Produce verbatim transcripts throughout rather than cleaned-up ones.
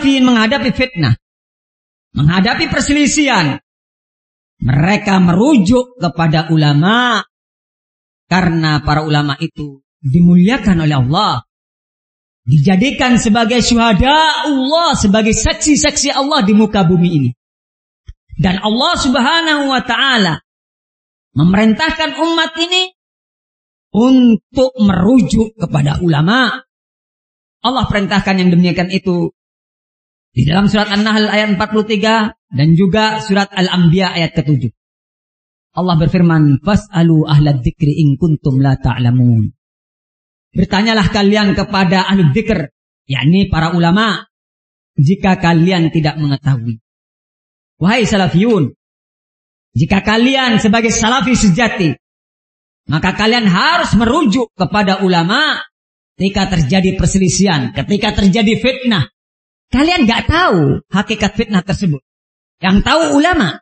salafiyin menghadapi fitnah, menghadapi perselisihan, mereka merujuk kepada ulama. Karena para ulama itu dimuliakan oleh Allah, dijadikan sebagai syuhada Allah, sebagai saksi-saksi Allah di muka bumi ini. Dan Allah Subhanahu wa ta'ala memerintahkan umat ini untuk merujuk kepada ulama. Allah perintahkan yang demikian itu di dalam surat An-Nahl ayat empat puluh tiga dan juga surat Al-Anbiya ayat ketujuh. Allah berfirman, "Fas'alu ahlad dzikri in kuntum la ta'lamun." Bertanyalah kalian kepada ahli dzikr, yakni para ulama, jika kalian tidak mengetahui. Wahai salafiyun, jika kalian sebagai salafi sejati, maka kalian harus merujuk kepada ulama ketika terjadi perselisihan, ketika terjadi fitnah. Kalian gak tahu hakikat fitnah tersebut. Yang tahu ulama.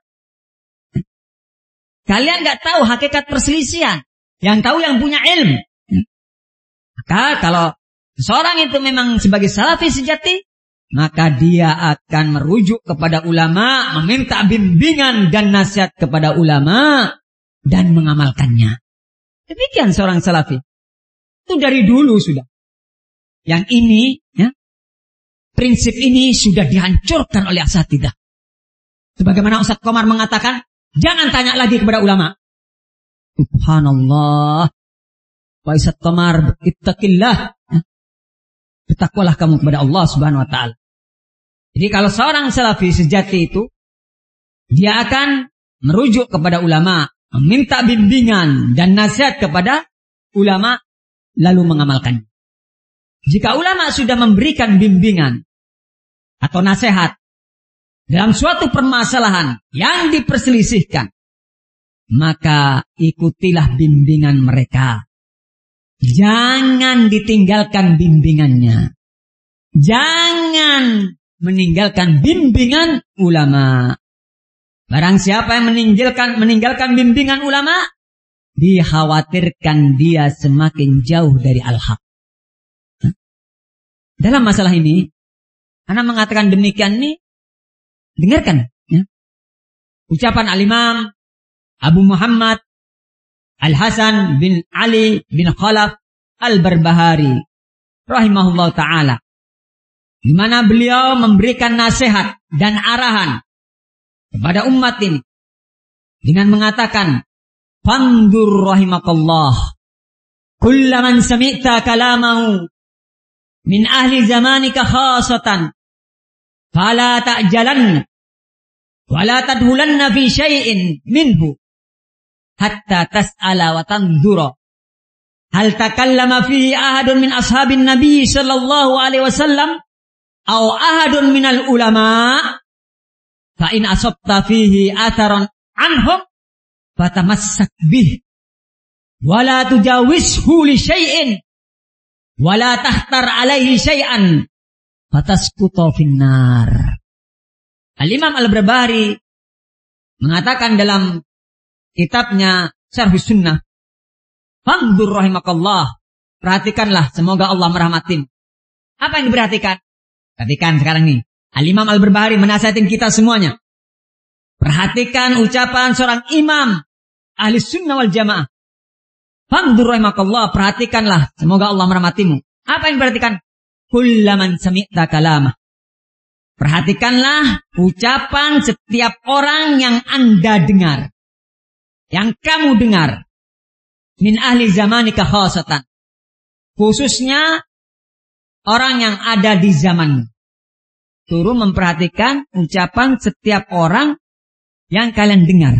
Kalian gak tahu hakikat perselisihan. Yang tahu yang punya ilmu. Maka kalau seorang itu memang sebagai salafi sejati, maka dia akan merujuk kepada ulama, meminta bimbingan dan nasihat kepada ulama, dan mengamalkannya. Demikian seorang salafi. Itu dari dulu sudah. Yang ini, ya, prinsip ini sudah dihancurkan oleh asatidzah. Sebagaimana Ustaz Komar mengatakan, jangan tanya lagi kepada ulama. Subhanallah. Pak Ustaz Komar, ittaqillah. Bertakwalah kamu kepada Allah Subhanahu wa ta'ala. Jadi kalau seorang salafi sejati itu, dia akan merujuk kepada ulama, meminta bimbingan dan nasihat kepada ulama, lalu mengamalkannya. Jika ulama sudah memberikan bimbingan atau nasihat dalam suatu permasalahan yang diperselisihkan, maka ikutilah bimbingan mereka. Jangan ditinggalkan bimbingannya. Jangan meninggalkan bimbingan ulama. Barang siapa yang meninggalkan meninggalkan bimbingan ulama, dikhawatirkan dia semakin jauh dari al-haq. Dalam masalah ini, anak mengatakan demikian ini, dengarkan ya. Ucapan al-Imam Abu Muhammad Al-Hasan bin Ali bin Khalaf Al-Barbahari rahimahullah ta'ala, di mana beliau memberikan nasihat dan arahan kepada umat ini dengan mengatakan, "Fandur rahimakallah, kullaman sami'ta kalamahu min ahli zamanika khasatan, fala ta'jalanna, wala tadhulanna fi syai'in minhu, hatta tas'ala wa tandura, hal takallama fihi ahadun min ashabin nabi sallallahu alaihi wasallam, aw ahadun minal ulama, fa in asabta fihi atharan anhum, fatamassak bih, wala tujawizhu li syai'in, wala tahtar alaihi syai'an, fatasqutu finnar." Al-Imam Al-Barbahari mengatakan dalam kitabnya Syarhus Sunnah, "Fandur rahimakallah." Perhatikanlah, semoga Allah merahmatin. Apa yang diperhatikan? Perhatikan sekarang nih. Al-Imam Al-Barbahari menasihatin kita semuanya. Perhatikan ucapan seorang imam ahli sunnah wal jamaah. Fandur rahimakallah. Perhatikanlah, semoga Allah merahmatimu. Apa yang diperhatikan? Kullaman sami'ta kalamah. Perhatikanlah ucapan setiap orang yang Anda dengar, yang kamu dengar, min ahli zamanika khasatan, khususnya orang yang ada di zamanmu. Turun memperhatikan ucapan setiap orang yang kalian dengar,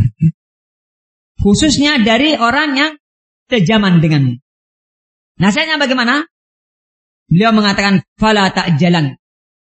khususnya dari orang yang sejaman denganmu. Nasihatnya bagaimana? Beliau mengatakan, fala ta'jalan,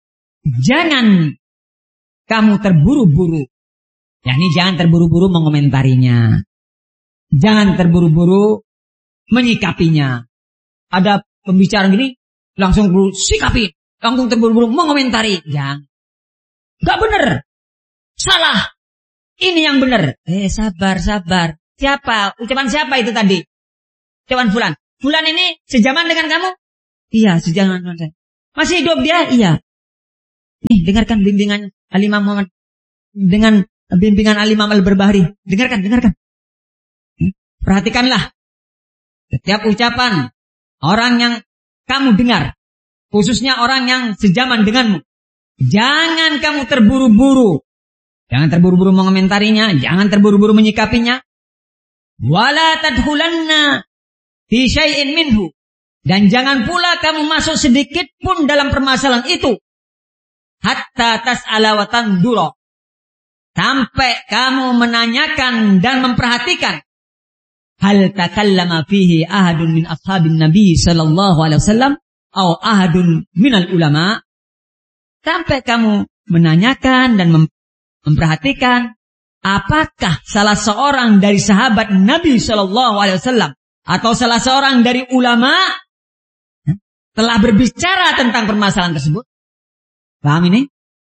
jangan kamu terburu-buru. yakni jangan terburu-buru mengomentarinya, jangan terburu-buru menyikapinya. Ada pembicaraan gini, langsung buru sikapi, langsung terburu-buru mengomentari. Jangan. Gak bener. Salah. Ini yang bener. Eh sabar, sabar. Siapa? Ucapan siapa itu tadi? Ucapan fulan. Fulan ini sejaman dengan kamu? Iya, sejaman dengan saya. Masih hidup dia? Iya. Nih, dengarkan bimbingan Al-Imam Muhammad dengan bimbingan Al-Imam Al-Barbahari. Dengarkan, dengarkan. Perhatikanlah setiap ucapan orang yang kamu dengar, khususnya orang yang sejaman denganmu. Jangan kamu terburu-buru. Jangan terburu-buru mengomentarinya, jangan terburu-buru menyikapinya. Wala tadkhulanna fi syai'in minhu. Dan jangan pula kamu masuk sedikit pun dalam permasalahan itu. Hatta tas'ala wa tandura. Sampai kamu menanyakan dan memperhatikan. Hal takallama fihi ahadun min ashabin Nabi sallallahu alaihi wasallam atau ahadun minal ulama. Sampai kamu menanyakan dan mem- memperhatikan apakah salah seorang dari sahabat Nabi sallallahu alaihi wasallam atau salah seorang dari ulama telah berbicara tentang permasalahan tersebut. Paham ini?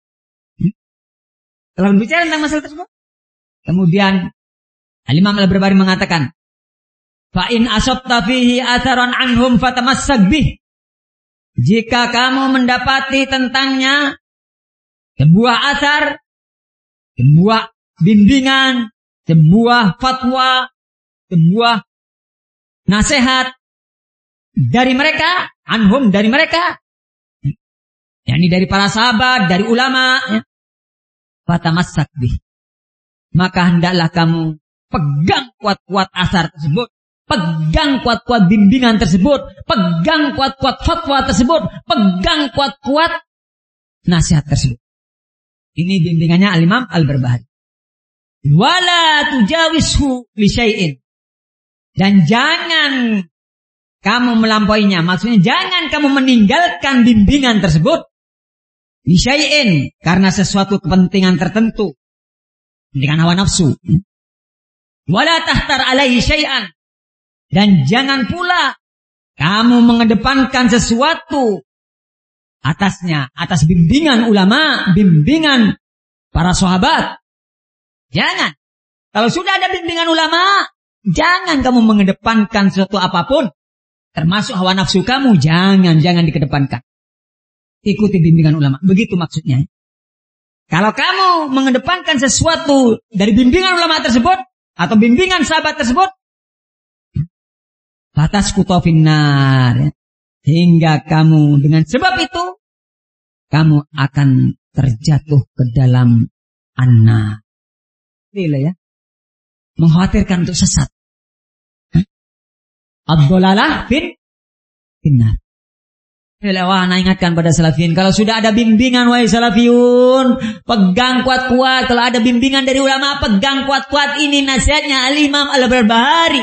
Telah berbicara tentang masalah tersebut. Kemudian Al-Imam Al-Barbahari mengatakan, fa in asabta fihi atharan anhum fatamassak bih. Jika kamu mendapati tentangnya sebuah athar, sebuah bimbingan, sebuah fatwa, sebuah nasihat dari mereka, anhum dari mereka, yakni dari para sahabat, dari ulama, ya, fatamassak bih. Maka hendaklah kamu pegang kuat-kuat asar tersebut, pegang kuat-kuat bimbingan tersebut, pegang kuat-kuat fatwa tersebut, pegang kuat-kuat nasihat tersebut. Ini bimbingannya Al-Imam Al-Barbahari. Wala tujawishu li syai'in. Dan jangan kamu melampauinya. Maksudnya jangan kamu meninggalkan bimbingan tersebut li syai'in, karena sesuatu kepentingan tertentu, dengan hawa nafsu. Wala tahtar alaihi syai'an. Dan jangan pula kamu mengedepankan sesuatu atasnya, atas bimbingan ulama, bimbingan para sahabat. Jangan. Kalau sudah ada bimbingan ulama, jangan kamu mengedepankan sesuatu apapun, termasuk hawa nafsu kamu. Jangan, jangan dikedepankan. Ikuti bimbingan ulama. Begitu maksudnya. Kalau kamu mengedepankan sesuatu dari bimbingan ulama tersebut atau bimbingan sahabat tersebut, batas kutofinnar, ya. Hingga kamu dengan sebab itu kamu akan terjatuh ke dalam annar. Inilah ya, mengkhawatirkan untuk sesat. Ad-dhalalah fin finnar. Wah, nah ingatkan pada salafiyun, kalau sudah ada bimbingan wahai salafiyun, pegang kuat-kuat. Kalau ada bimbingan dari ulama, pegang kuat-kuat. Ini nasihatnya Al-Imam Al-Barbahari.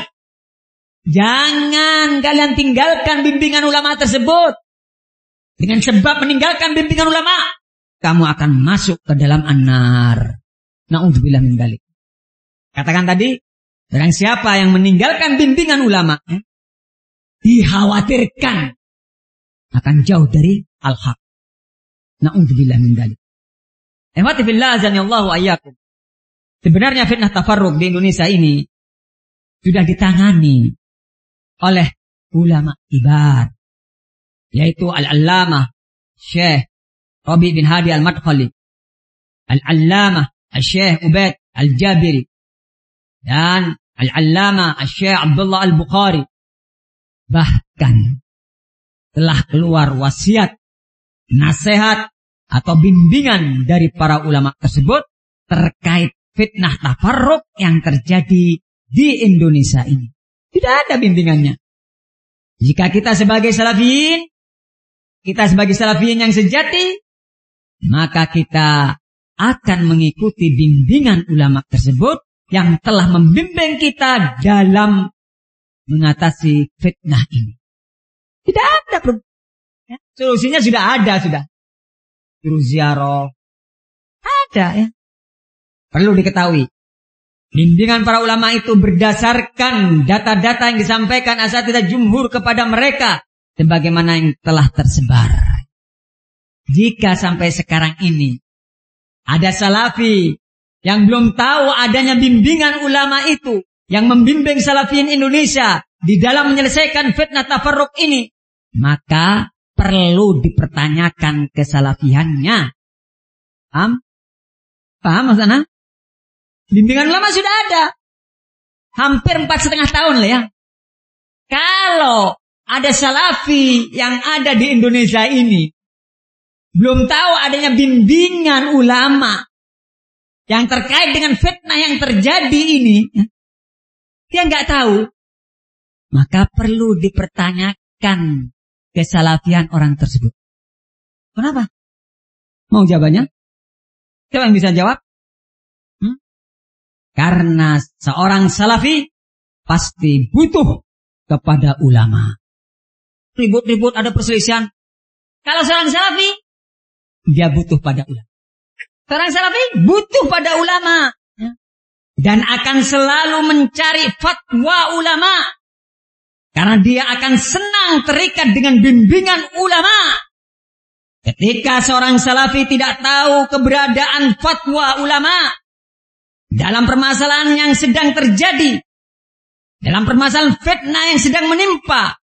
Jangan kalian tinggalkan bimbingan ulama tersebut. Dengan sebab meninggalkan bimbingan ulama, kamu akan masuk ke dalam annar. Na'udzubillah min dzalik. Katakan tadi, barang siapa yang meninggalkan bimbingan ulama, eh, dikhawatirkan akan jauh dari al-haq. Na'udzubillah min dzalik. Ihwati fillah azanillahu ayyakum. Sebenarnya fitnah tafarruq di Indonesia ini sudah ditangani oleh ulama kibar, yaitu Al-Allamah Syekh Rabi bin Hadi Al-Madkhali, Al-Allamah Syekh Ubaid Al-Jabiri, dan Al-Allamah Syekh Abdullah Al-Bukhari. Bahkan telah keluar wasiat, nasihat atau bimbingan dari para ulama tersebut terkait fitnah tafarruq yang terjadi di Indonesia ini. Tidak ada bimbingannya. Jika kita sebagai salafiyin, kita sebagai salafiyin yang sejati, maka kita akan mengikuti bimbingan ulama tersebut yang telah membimbing kita dalam mengatasi fitnah ini. Tidak ada problem. Ya, solusinya sudah ada, sudah. Suruh ziarah. Ada ya. Perlu diketahui. Bimbingan para ulama itu berdasarkan data-data yang disampaikan asatidzah jumhur kepada mereka, sebagaimana yang telah tersebar. Jika sampai sekarang ini ada salafi yang belum tahu adanya bimbingan ulama itu, yang membimbing salafiyin Indonesia di dalam menyelesaikan fitnah tafarruq ini, maka perlu dipertanyakan kesalafiannya. Paham? Paham maksudnya? Bimbingan ulama sudah ada. Hampir empat setengah tahun lah ya. Kalau ada salafi yang ada di Indonesia ini, belum tahu adanya bimbingan ulama yang terkait dengan fitnah yang terjadi ini, dia nggak tahu, maka perlu dipertanyakan kesalafian orang tersebut. Kenapa? Mau jawabannya? Siapa yang bisa jawab? Hmm? Karena seorang salafi pasti butuh kepada ulama. Ribut-ribut ada perselisihan. Kalau seorang salafi, dia butuh pada ulama. Seorang salafi butuh pada ulama. Dan akan selalu mencari fatwa ulama. Karena dia akan senang terikat dengan bimbingan ulama. Ketika seorang salafi tidak tahu keberadaan fatwa ulama dalam permasalahan yang sedang terjadi, dalam permasalahan fitnah yang sedang menimpa,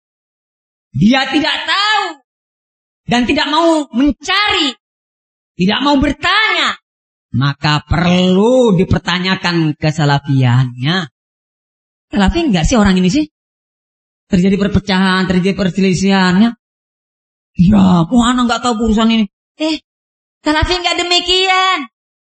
dia tidak tahu dan tidak mau mencari, tidak mau bertanya, maka perlu dipertanyakan kesalafiannya. Salafi enggak sih orang ini sih? Terjadi perpecahan, terjadi perselisihannya. Ya, oh anak enggak tahu urusan ini. Eh, salafi enggak demikian.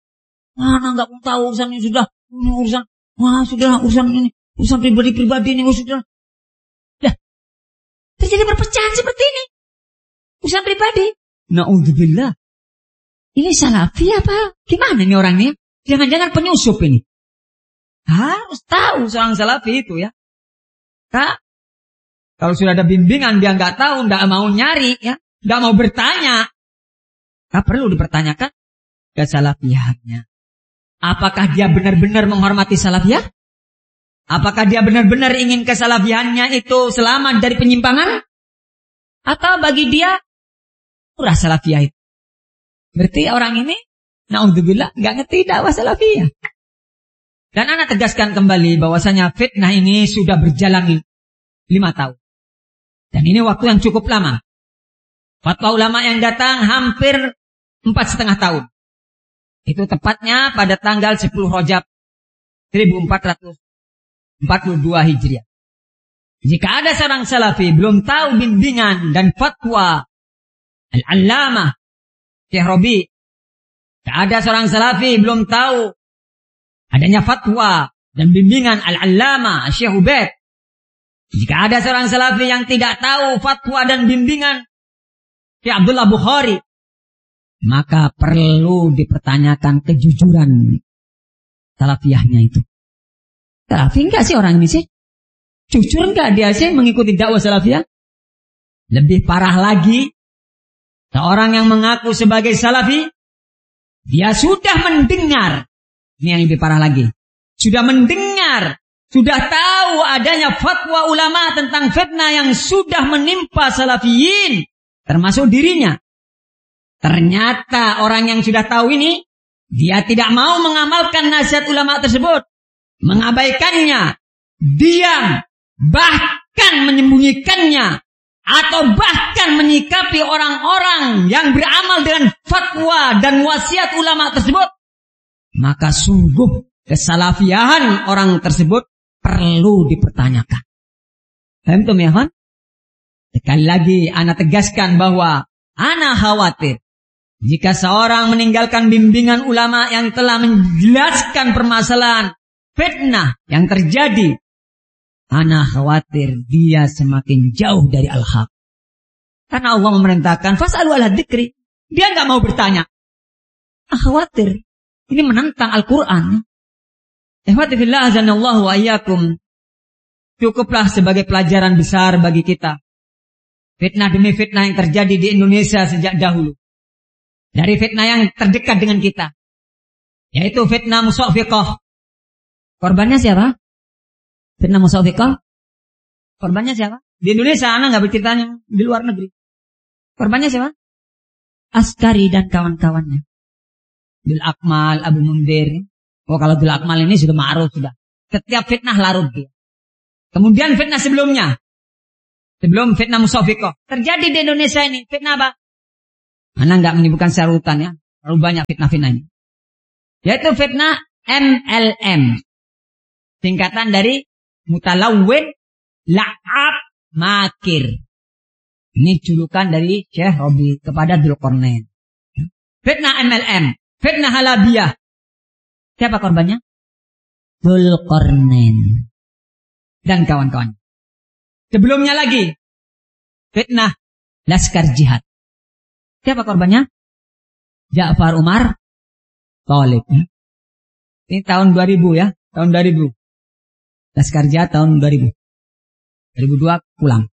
Anak enggak mau tahu urusan ini sudah. Ini urusan, wah sudah urusan ini, urusan pribadi-pribadi ini, oh, sudah. Dah, terjadi perpecahan seperti ini. Urusan pribadi. Na'udzubillah. Ini salafi apa? Gimana nih orangnya? Jangan-jangan penyusup ini. Harus tahu seorang salafi itu ya. Kak, kalau sudah ada bimbingan dia nggak tahu, nggak mau nyari ya, nggak mau bertanya, tak perlu dipertanyakan kesalafiannya. Apakah dia benar-benar menghormati salafiyah? Apakah dia benar-benar ingin kesalafiannya itu selamat dari penyimpangan? Atau bagi dia murah salafiyah itu? Berarti orang ini, na'udzubillah, nggak ngerti dakwah salafiyah. Dan anak tegaskan kembali bahwasanya fitnah ini sudah berjalan lima tahun. Dan ini waktu yang cukup lama. Fatwa ulama yang datang hampir empat setengah tahun. Itu tepatnya pada tanggal sepuluh Rajab seribu empat ratus empat puluh dua Hijriah. Jika ada seorang salafi belum tahu bimbingan dan fatwa Al-Allamah Syekh Rabi, jika ada seorang salafi belum tahu adanya fatwa dan bimbingan Al-Allamah Syekh Ubaid, jika ada seorang salafi yang tidak tahu fatwa dan bimbingan Syekh Abdullah Bukhari, maka perlu dipertanyakan kejujuran salafiyahnya itu. Salafi enggak sih orang ini sih? Jujur enggak dia sih mengikuti dakwah salafiyah? Lebih parah lagi, seorang yang mengaku sebagai salafi, dia sudah mendengar, ini yang lebih parah lagi, sudah mendengar, sudah tahu adanya fatwa ulama tentang fitnah yang sudah menimpa salafiyin, termasuk dirinya. Ternyata orang yang sudah tahu ini, dia tidak mau mengamalkan nasihat ulama tersebut, mengabaikannya, diam, bahkan menyembunyikannya, atau bahkan menyikapi orang-orang yang beramal dengan fatwa dan wasiat ulama tersebut, maka sungguh kesalafiahan orang tersebut perlu dipertanyakan. Paham tuh ya kan? Sekali lagi ana tegaskan bahwa ana khawatir jika seorang meninggalkan bimbingan ulama yang telah menjelaskan permasalahan fitnah yang terjadi, ana khawatir dia semakin jauh dari al-haq. Karena Allah memerintahkan fas'alu ala dzikri. Dia nggak mau bertanya. Ah, khawatir. Ini menentang Al-Quran. Ihwati fillah azanallahu wa iyyakum. Cukuplah sebagai pelajaran besar bagi kita. Fitnah demi fitnah yang terjadi di Indonesia sejak dahulu. Dari fitnah yang terdekat dengan kita, yaitu fitnah musawwiqah. Korbannya siapa? Fitnah musawwiqah. Korbannya siapa? Di Indonesia, anak nggak berceritanya di luar negeri. Korbannya siapa? Askari dan kawan-kawannya. Bil Akmal, Abu Mundir. Oh, kalau Bil Akmal ini sudah ma'ruf sudah. Setiap fitnah larut dia. Kemudian fitnah sebelumnya, sebelum fitnah musawwiqah, terjadi di Indonesia ini fitnah apa? Anak nggak menyebutkan secara urutan ya. Terlalu banyak fitnah-fitnah ini. Yaitu fitnah M L M. Singkatan dari mutalawwin, la'ab, makir. Ini julukan dari Syekh Rabi kepada Dzulqarnain. Fitnah M L M, fitnah halabiyah. Siapa korbannya? Dzulqarnain dan kawan-kawan. Sebelumnya lagi, fitnah Laskar Jihad. Siapa korbannya? Ja'far Umar Thalib. Ini tahun dua ribu ya, tahun dua ribu. Laskar Jihad tahun dua ribu. dua ribu dua pulang.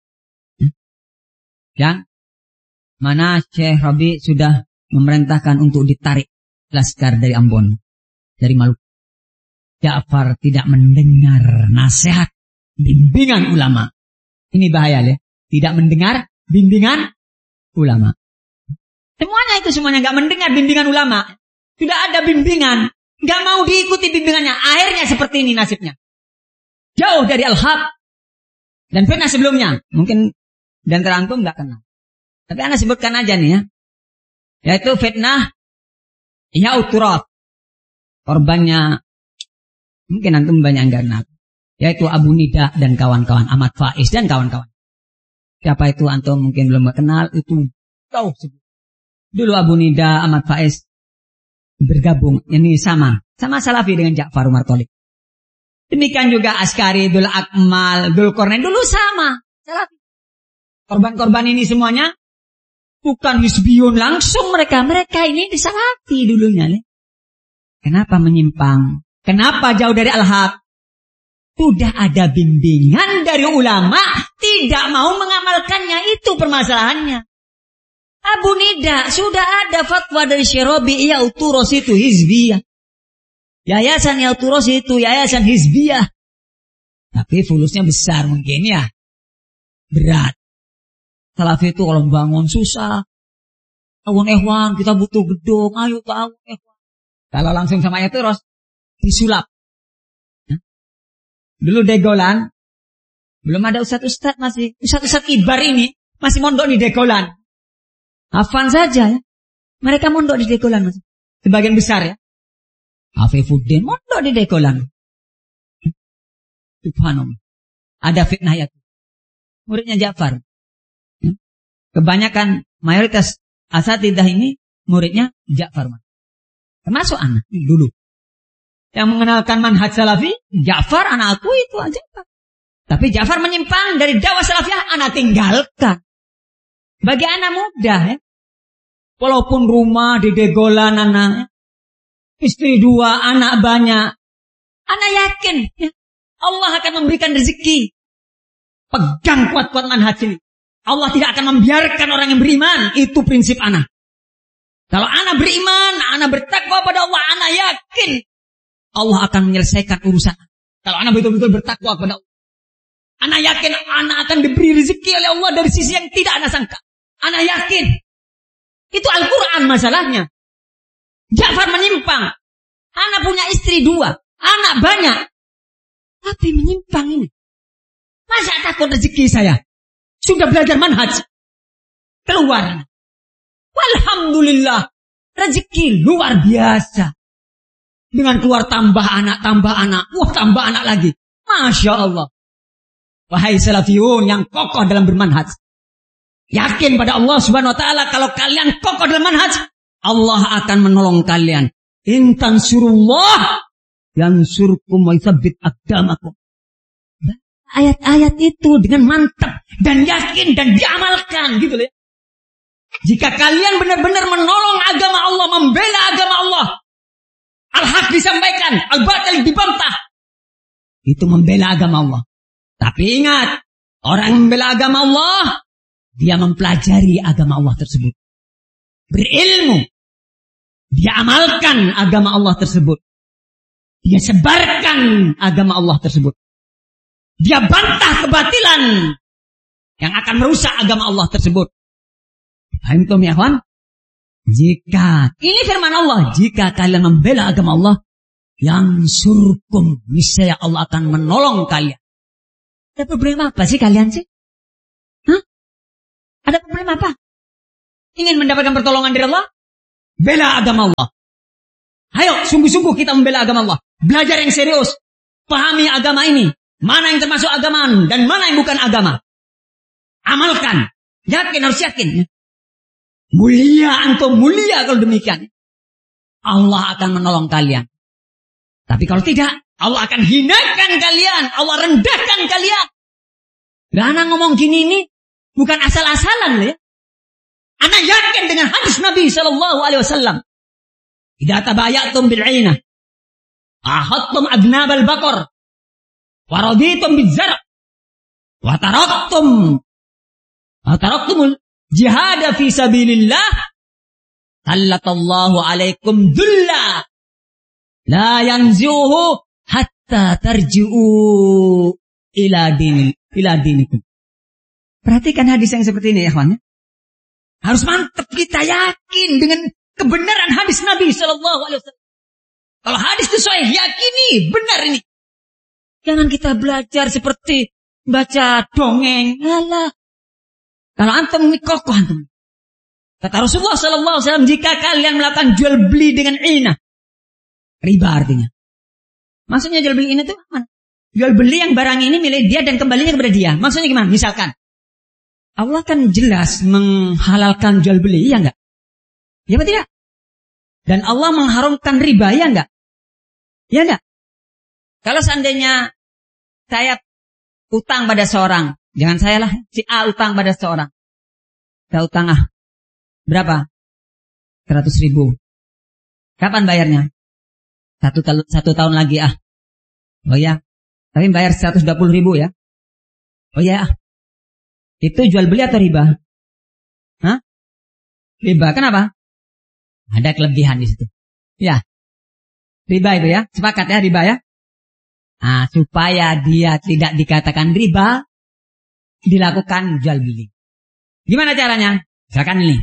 Yang mana Syekh Rabi sudah memerintahkan untuk ditarik Laskar dari Ambon, dari Maluku. Ja'far tidak mendengar nasihat bimbingan ulama. Ini bahaya ya. Tidak mendengar bimbingan ulama. Semuanya itu semuanya gak mendengar bimbingan ulama. Sudah ada bimbingan, gak mau diikuti bimbingannya. Akhirnya seperti ini nasibnya. Jauh dari al-haq. Dan fitnah sebelumnya. Mungkin dan terantum gak kenal. Tapi anda sebutkan aja nih ya. Yaitu fitnah Ya'uturaf. Korbannya mungkin antum banyak yang kenal. Yaitu Abu Nida dan kawan-kawan. Ahmad Faiz dan kawan-kawan. Siapa itu antum mungkin belum kenal. Itu tahu. Dulu Abu Nida, Ahmad Faiz bergabung. Ini sama. Sama Salafi dengan Ja'far Umar Thalib. Demikian juga Askari, Dul Akmal, Dzulqarnain. Dulu sama. Salafi. Korban-korban ini semuanya bukan hizbiyun langsung mereka. Mereka ini disalafi dulunya. Nih. Kenapa menyimpang? Kenapa jauh dari al-haq? Sudah ada bimbingan dari ulama, tidak mau mengamalkannya. Itu permasalahannya. Abu Nida, sudah ada fatwa dari Syekh Rabi, Ya'uturaf itu hizbiyah. Yayasan Ya'uturaf itu yayasan hizbiyah. Tapi fulusnya besar mungkin ya. Berat. Salafi itu kalau bangun susah. Tawun ehwan, kita butuh gedung, ayo tawun ehwan. Kalau langsung sama Ya'uturaf, disulap. Ya. Dulu Degolan, belum ada ustadz-ustadz masih. Ustadz-ustadz Ibar ini masih mondok di Degolan. Hafan saja ya. Mereka mondok di Degolan masih. Sebagian besar ya. Afifuddin mondok di Degolan. Subhanallah. Ada fitnah ya. Muridnya Ja'far. Kebanyakan mayoritas asatidah ini muridnya Ja'far. Termasuk anak dulu. Yang mengenalkan manhaj salafi, Ja'far anak aku itu aja. Tapi Ja'far menyimpang dari dakwah salafiyah, anak tinggalkan. Bagi anak muda ya. Walaupun rumah di Degolan anak, istri dua, anak banyak. Anak yakin ya, Allah akan memberikan rezeki. Pegang kuat-kuat manhaj ini. Allah tidak akan membiarkan orang yang beriman. Itu prinsip anak. Kalau anak beriman, anak bertakwa pada Allah, anak yakin Allah akan menyelesaikan urusan. Kalau anak betul-betul bertakwa kepada Allah, anak yakin anak akan diberi rezeki oleh Allah dari sisi yang tidak anak sangka. Anak yakin. Itu Al-Quran masalahnya. Ja'far menyimpang. Anak punya istri dua, anak banyak. Tapi menyimpang ini. Masa takut rezeki saya? Sudah belajar manhaj. Keluar. Walhamdulillah. Rezeki luar biasa. Dengan keluar tambah anak, tambah anak. Wah, tambah anak lagi. Masya Allah. Wahai salafiyun yang kokoh dalam bermanhaj. Yakin pada Allah subhanahu wa ta'ala. Kalau kalian kokoh dalam manhaj, Allah akan menolong kalian. In tansurullah yansurkum wa yuthabbit aqdamakum. Ayat-ayat itu dengan mantap dan yakin dan diamalkan gitu ya. Jika kalian benar-benar menolong agama Allah, membela agama Allah, al-haq disampaikan, al-batil dibantah, itu membela agama Allah. Tapi ingat, orang yang membela agama Allah, dia mempelajari agama Allah tersebut, berilmu, dia amalkan agama Allah tersebut, dia sebarkan agama Allah tersebut. Dia bantah kebatilan yang akan merusak agama Allah tersebut. Paham tuh ya kawan? Jika, ini firman Allah, jika kalian membela agama Allah, yang surkum, niscaya Allah akan menolong kalian. Ada problem apa sih kalian sih? Hah? Ada problem apa? Ingin mendapatkan pertolongan dari Allah? Bela agama Allah. Ayo, sungguh-sungguh kita membela agama Allah. Belajar yang serius. Pahami agama ini. Mana yang termasuk agama dan mana yang bukan agama. Amalkan. Yakin, harus yakin. Mulia antum, mulia kalau demikian. Allah akan menolong kalian. Tapi kalau tidak, Allah akan hinakan kalian. Allah rendahkan kalian. Lah anak ngomong gini ini bukan asal-asalan ya. Anak yakin dengan hadis Nabi sallallahu alaihi wasallam. Idza tabayatum bil 'ainah, ahadtum adnab al baqar, wa raditum biz zar', wa taraktum wa taraktumul jihad fi sabilillah, sallallahu alaikum dhulla la yanzuhu hatta tarji'u ila din ila dinikum. Perhatikan hadis yang seperti ini ya kawan. Harus mantap kita yakin dengan kebenaran hadis Nabi sallallahu alaihi wasallam. Kalau hadis itu sahih, yakini benar ini. Jangan kita belajar seperti baca dongeng. Alah. Kalau antum ini kokoh antum. Kata Rasulullah sallallahu alaihi wasallam, jika kalian melakukan jual beli dengan inah, riba artinya. Maksudnya jual beli ini tuh apa? Jual beli yang barang ini milik dia dan kembalinya kepada dia. Maksudnya gimana? Misalkan Allah kan jelas menghalalkan jual beli, iya enggak? Ya apa tidak? Dan Allah mengharamkan riba, ya enggak? Ya enggak? Kalau seandainya saya utang pada seorang, jangan saya lah, si A utang pada seorang. Saya utang ah, berapa? seratus ribu. Kapan bayarnya? Satu, satu tahun lagi ah. Oh ya, tapi bayar seratus dua puluh ribu ya. Oh ya, itu jual beli atau riba? Hah? Riba, kenapa? Ada kelebihan di situ. Ya. Riba itu ya, sepakat ya riba ya. Nah, supaya dia tidak dikatakan riba, dilakukan jual beli. Gimana caranya? Misalkan ini.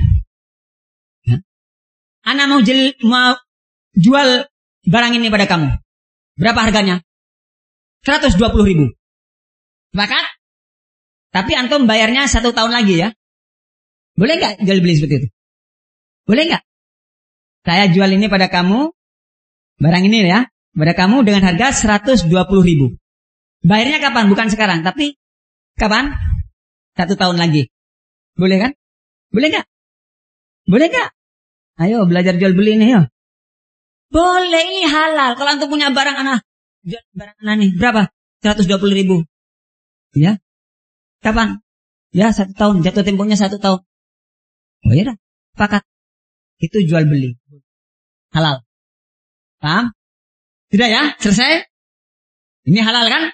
Ya. Ana mau, jel, mau jual barang ini pada kamu. Berapa harganya? seratus dua puluh ribu. Sepakat? Tapi antum bayarnya satu tahun lagi ya. Boleh nggak jual beli seperti itu? Boleh nggak? Saya jual ini pada kamu, barang ini ya, pada kamu dengan harga seratus dua puluh ribu. Bayarnya kapan? Bukan sekarang, tapi kapan? Satu tahun lagi. Boleh kan? Boleh nggak? Boleh nggak? Ayo belajar jual beli ini ya. Boleh, ini halal. Kalau antum punya barang anak, jual barang anak nih berapa? seratus dua puluh ribu. Ya. Kapan? Ya satu tahun, jatuh temponya satu tahun. Oh iya dah, sepakat. Itu jual beli. Halal. Paham? Sudah ya, selesai? Ini halal kan?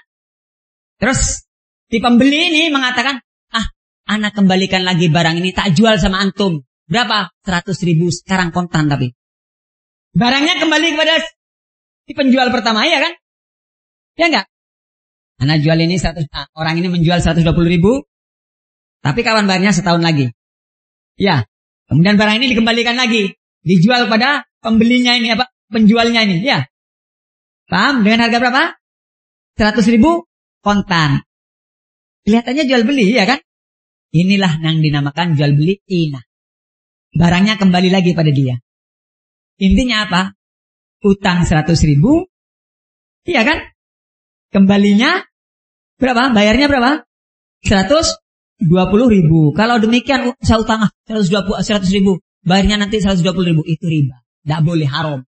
Terus, si pembeli ini mengatakan, ah, anak kembalikan lagi barang ini, tak jual sama antum. Berapa? seratus ribu sekarang kontan tapi. Barangnya kembali kepada si penjual pertama, ya kan? Ya enggak? Anak jual ini seratus, nah, orang ini menjual seratus dua puluh ribu. Tapi kawan bayarnya setahun lagi. Ya. Kemudian barang ini dikembalikan lagi. Dijual pada pembelinya ini, apa? Penjualnya ini. Ya. Paham? Dengan harga berapa? seratus ribu kontan. Kelihatannya jual beli, ya kan? Inilah yang dinamakan jual beli inah. Barangnya kembali lagi pada dia. Intinya apa? Utang seratus ribu. Iya kan? Kembalinya berapa? Bayarnya berapa? seratus dua puluh ribu. Kalau demikian saya utang seratus ribu. Bayarnya nanti seratus dua puluh ribu. Itu riba. Tidak boleh, haram.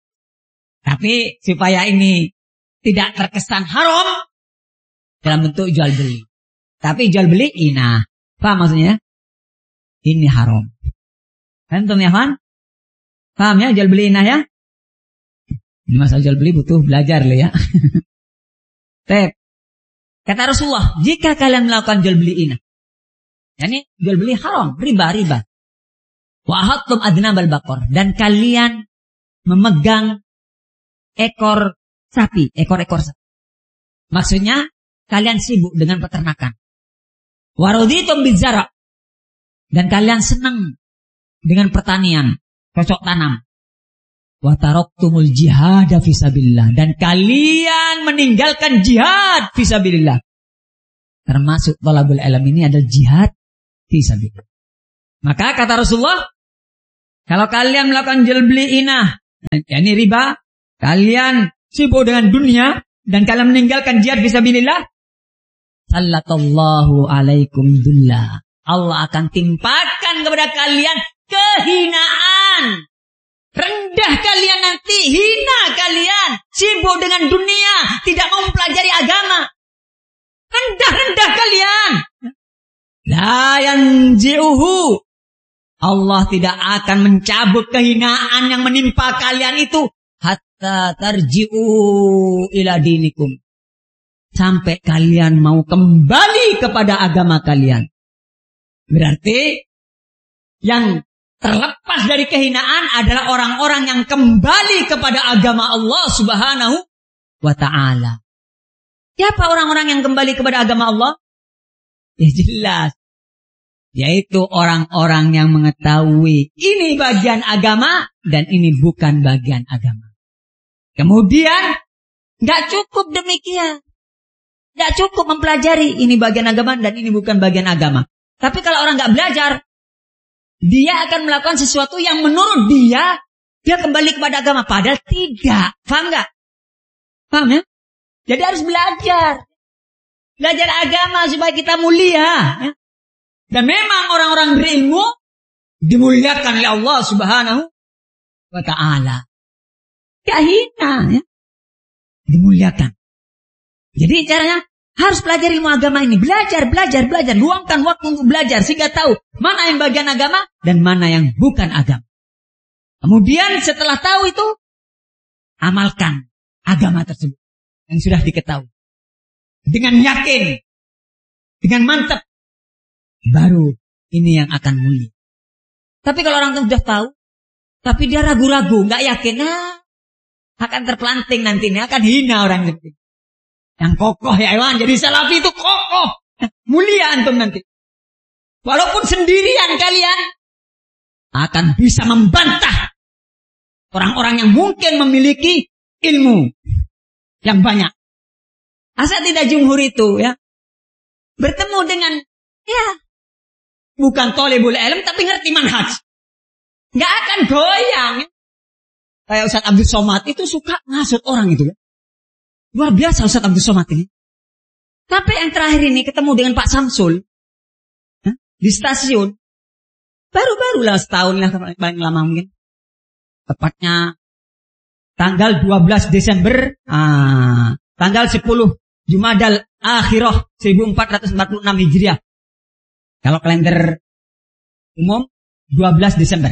Tapi supaya ini tidak terkesan haram dalam bentuk jual beli. Tapi jual beli inah. Paham maksudnya? Ini haram. Antum ya kan? Paham ya jual beli inah ya? Ini masalah jual beli butuh belajar loh ya. Tep. Kata Rasulullah, jika kalian melakukan jual beli inah, yakni jual beli haram, riba, riba. Wa ahattum adnabal baqar, dan kalian memegang ekor sapi, ekor-ekor sapi. Maksudnya kalian sibuk dengan peternakan. Wa raditum bizara, dan kalian senang dengan pertanian, cocok tanam. Wa taraktumul jihad fisabilillah, dan kalian meninggalkan jihad fisabilillah. Termasuk thalabul ilm ini adalah jihad fisabilillah. Maka kata Rasulullah, Kalau kalian melakukan jual beli inah, yakni riba, kalian sibuk dengan dunia, dan kalian meninggalkan jihad fisabilillah, sallallahu alaikum dullah. Allah akan timpakan kepada kalian kehinaan. Rendah kalian nanti, hina kalian, sibuk dengan dunia, tidak mau mempelajari agama. Rendah-rendah kalian. La yanzi'uhu. Allah tidak akan mencabut kehinaan yang menimpa kalian itu hatta tarji'u ila dinikum. Sampai kalian mau kembali kepada agama kalian. Berarti yang terlepas dari kehinaan adalah orang-orang yang kembali kepada agama Allah Subhanahu wa ta'ala. Siapa orang-orang yang kembali kepada agama Allah? Ya jelas. Yaitu orang-orang yang mengetahui ini bagian agama dan ini bukan bagian agama. Kemudian gak cukup demikian. Gak cukup mempelajari ini bagian agama dan ini bukan bagian agama. Tapi kalau orang gak belajar, dia akan melakukan sesuatu yang menurut dia, dia kembali kepada agama. Padahal tidak. Paham gak? Paham ya? Jadi harus belajar. Belajar agama supaya kita mulia. Ya? Dan memang orang-orang berilmu dimuliakan oleh Allah Subhanahu wa ta'ala. Gak hina. Ya? Dimuliakan. Jadi caranya harus pelajari ilmu agama ini. Belajar, belajar, belajar. Luangkan waktu untuk belajar. Sehingga tahu mana yang bagian agama dan mana yang bukan agama. Kemudian setelah tahu itu, amalkan agama tersebut. Yang sudah diketahui. Dengan yakin. Dengan mantap. Baru ini yang akan mulia. Tapi kalau orang itu sudah tahu. Tapi dia ragu-ragu. Gak yakin. Nah, akan terpelanting nanti. Akan hina orang itu. Yang kokoh ya Iwan. Jadi salafi itu kokoh. Mulia antum nanti. Walaupun sendirian kalian. Akan bisa membantah. Orang-orang yang mungkin memiliki ilmu. Yang banyak. Asal tidak jumhur itu ya. Bertemu dengan. Ya. Bukan tolebul ilm. Tapi ngerti manhaj. Gak akan goyang. Ya. Kayak Ustaz Abdul Somad. Itu suka ngasut orang itu ya. Luar biasa Ustaz Abdul Somad ini. Tapi yang terakhir ini ketemu dengan Pak Samsul. Ya, di stasiun. Baru-baru lah setahun lah paling lama mungkin. Tepatnya tanggal dua belas Desember. Ah, tanggal sepuluh Jumadal Akhirah seribu empat ratus empat puluh enam Hijriah. Kalau kalender umum dua belas Desember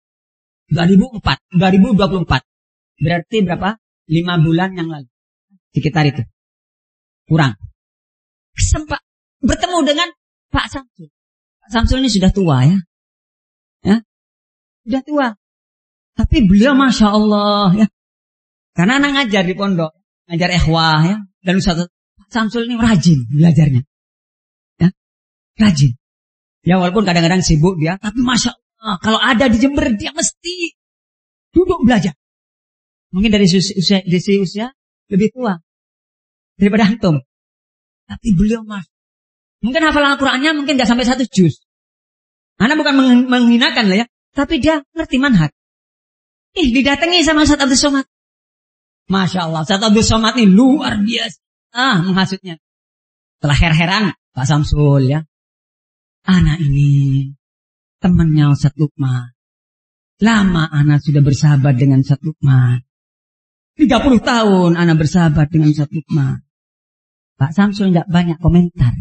dua ribu empat, dua ribu dua puluh empat. Berarti berapa? lima bulan yang lalu. Sekitar itu. Kurang. Sempat bertemu dengan Pak Samsul. Pak Samsul ini sudah tua ya. Ya. Sudah tua. Tapi beliau Masya Allah ya. Karena anak ngajar di pondok. Ngajar ikhwah ya. Dan Ustaz Pak Samsul ini rajin belajarnya. Ya. Rajin. Ya walaupun kadang-kadang sibuk dia. Tapi Masya Allah. Kalau ada di Jember dia mesti duduk belajar. Mungkin dari usia, dari usia lebih tua daripada antum. Tapi beliau mas. Mungkin hafalan Al-Qurannya mungkin gak sampai satu juz. Anak bukan menghinakan lah ya. Tapi dia ngerti manhaj. Ih didatangi sama Ustaz Abdul Somad. Masya Allah. Ustaz Abdul Somad ini luar biasa. Ah menghasutnya. Setelah her-heran Pak Samsul ya. Anak ini temannya Ustaz Lukman. Lama anak sudah bersahabat dengan Ustaz Lukman. tiga puluh tahun anak bersahabat dengan Ustaz Lukman. Pak Samsul tidak banyak komentar.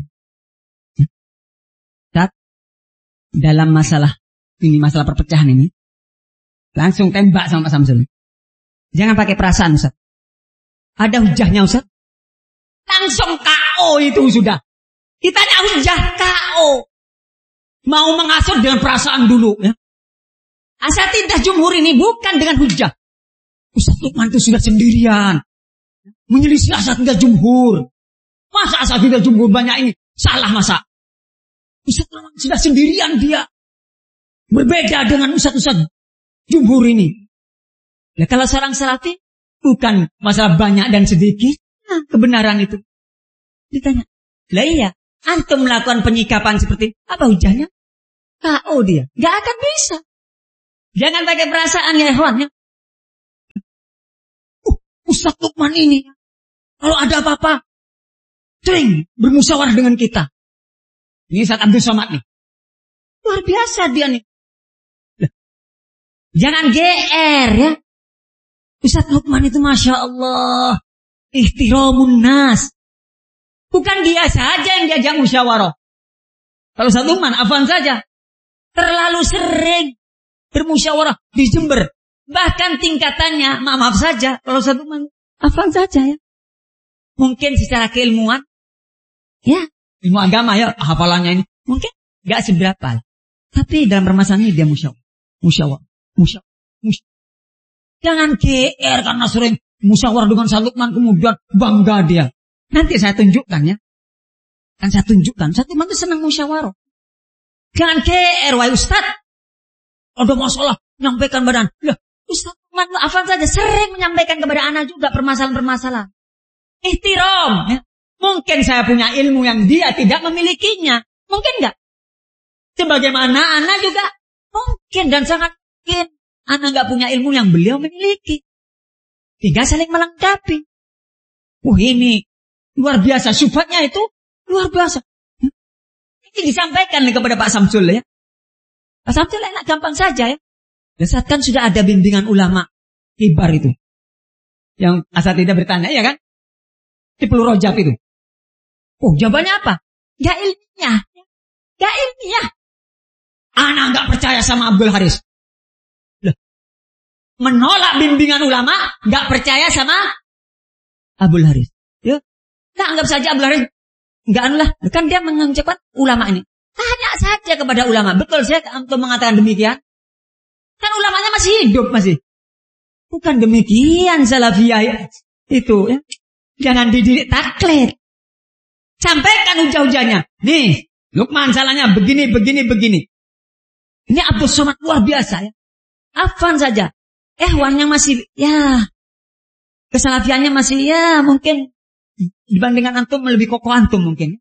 Ustaz, dalam masalah ini, masalah perpecahan ini, langsung tembak sama Pak Samsul. Jangan pakai perasaan Ustaz. Ada hujahnya Ustaz? Langsung K O itu sudah. Ditanya hujah K O. Mau mengasut dengan perasaan dulu. Ya. Asatidzah jumhur ini bukan dengan hujah. Ustaz Lukman itu sudah sendirian. Menyelisih asatidzah jumhur. Masa asatidzah jumhur banyak ini? Salah masa? Ustaz Lukman sudah sendirian dia. Berbeda dengan ustaz-ustaz jumhur ini. Ya kalau seorang salafi bukan masalah banyak dan sedikit. Nah, kebenaran itu. Ditanya. Lah iya. Antum melakukan penyikapan seperti apa hujahnya? K O dia. Gak akan bisa. Jangan pakai perasaan ya ikhwan ya. Uh, Ustaz Lukman ini kalau ada apa-apa sering bermusyawarah dengan kita. Ini Ustaz Abdul Somad nih. Luar biasa dia nih. Jangan G R ya. Ustaz Lukman itu Masya Allah. Ihtiramun nas. Bukan dia saja yang diajak musyawarah. Kalau Ustaz Lukman, afwan saja. Terlalu sering bermusyawarah di Jember. Bahkan tingkatannya, maaf saja. Kalau Ustaz Lukman, afwan saja ya. Mungkin secara keilmuan. Ya, ilmu agama ya, hafalannya ini. Mungkin gak seberapa. Tapi dalam permasalahan ini dia musyawarah. Musyawarah. Musyawarah. Musyawarah. Jangan G R karena sering musyawarah dengan Ustaz Lukman kemudian bangga dia. Nanti saya tunjukkan ya. Kan saya tunjukkan. Ustaz Lukman itu senang musyawarah. Jangan G R, wahai Ustaz. Ada masalah, menyampaikan badan. Lah, Ustaz Lukman afan saja sering menyampaikan kepada anak juga permasalahan-permasalahan. Ihtiram. Ya. Mungkin saya punya ilmu yang dia tidak memilikinya. Mungkin enggak? Sebagaimana anak juga mungkin dan sangat mungkin. Anak enggak punya ilmu yang beliau memiliki. Tiga saling melengkapi. Wah ini luar biasa. Syubhatnya itu luar biasa. Ini disampaikan kepada Pak Samsul ya. Pak Samsul enak gampang saja ya. Saat kan sudah ada bimbingan ulama kibar itu. Yang asal tidak bertanya ya kan. Di Pulau Rojab itu. Oh jawabannya apa? Gak ilmiah. Gak ilmiah. Anak gak percaya sama Abdul Haris. Loh. Menolak bimbingan ulama. Gak percaya sama Abdul Haris. Ya. Nah anggap saja Abdul Haris. Gak anulah. Kan dia mengucapkan ulama ini. Tanya saja kepada ulama. Betul saya untuk mengatakan demikian. Kan ulamanya masih hidup masih. Bukan demikian salafiyah itu ya. Jangan dididik taklid. Sampaikan hujah-hujahnya. Nih, Lukman salahnya begini, begini, begini. Ini Abdul Somad luar biasa ya. Afan saja. Ehwan yang masih, ya. Kesalafiannya masih, ya mungkin. Dibandingkan antum lebih kokoh antum mungkin.